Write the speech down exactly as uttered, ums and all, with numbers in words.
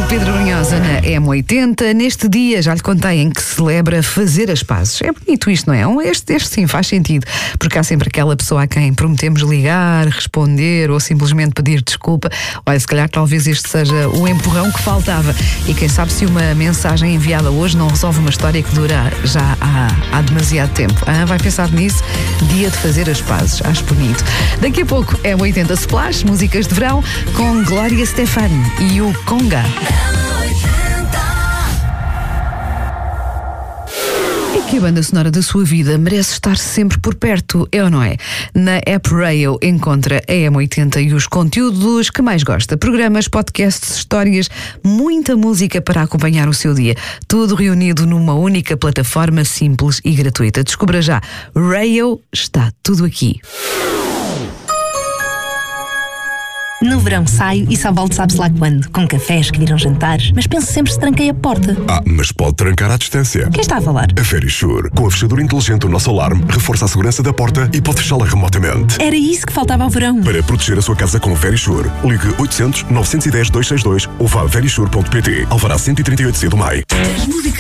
Pedro Brunhosa na M oitenta. Neste dia, já lhe contei, em que se celebra fazer as pazes. É bonito isto, não é? Este, este sim faz sentido, porque há sempre aquela pessoa a quem prometemos ligar, responder ou simplesmente pedir desculpa. Olha, se calhar talvez este seja o empurrão que faltava. E quem sabe se uma mensagem enviada hoje não resolve uma história que dura já há, há demasiado tempo. Ah, vai pensar nisso? Dia de fazer as pazes. Acho bonito. Daqui a pouco é M oitenta Splash, músicas de verão, com Glória Stefan e o Conga. É que a banda sonora da sua vida merece estar sempre por perto, é ou não é? Na app Rail encontra a M oitenta e os conteúdos que mais gosta. Programas, podcasts, histórias, muita música para acompanhar o seu dia. Tudo reunido numa única plataforma simples e gratuita. Descubra já. Rail, está tudo aqui. No verão saio e só volto sabe-se lá quando, com cafés que viram jantares, mas penso sempre se tranquei a porta. Ah, mas pode trancar à distância. Quem está a falar? A Verisure. Com a fechadura inteligente, o nosso alarme reforça a segurança da porta e pode fechá-la remotamente. Era isso que faltava ao verão. Para proteger a sua casa com a Verisure, ligue oitocentos, novecentos e dez, duzentos e sessenta e dois ou vá a verisure ponto pt. Alvará cento e trinta e oito C do Maio.